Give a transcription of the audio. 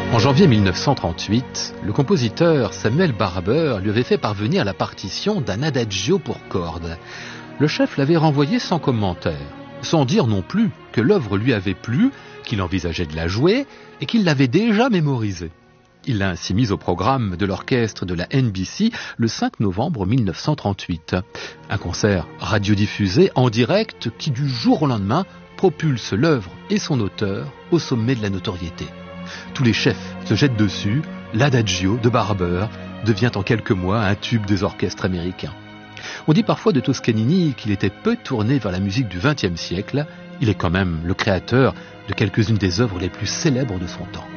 En janvier 1938, le compositeur Samuel Barber lui avait fait parvenir la partition d'un adagio pour cordes. Le chef l'avait renvoyé sans commentaire, sans dire non plus que l'œuvre lui avait plu, qu'il envisageait de la jouer et qu'il l'avait déjà mémorisée. Il l'a ainsi mise au programme de l'orchestre de la NBC le 5 novembre 1938. Un concert radiodiffusé en direct qui, du jour au lendemain, propulse l'œuvre et son auteur au sommet de la notoriété. Tous les chefs se jettent dessus, l'adagio de Barber devient en quelques mois un tube des orchestres américains. On dit parfois de Toscanini qu'il était peu tourné vers la musique du XXe siècle. Il est quand même le créateur de quelques-unes des œuvres les plus célèbres de son temps.